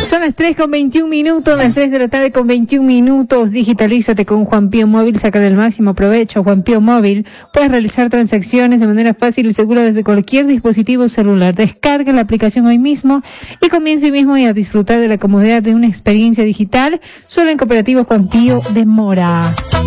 Son las 3:21, las 3 de la tarde con 21 minutos. Digitalízate con Juan Pío Móvil, saca el máximo provecho. Juan Pío Móvil, puedes realizar transacciones de manera fácil y segura desde cualquier dispositivo celular. Descarga la aplicación hoy mismo y comienza hoy mismo a disfrutar de la comodidad de una experiencia digital solo en Cooperativa Juan Pío de Mora.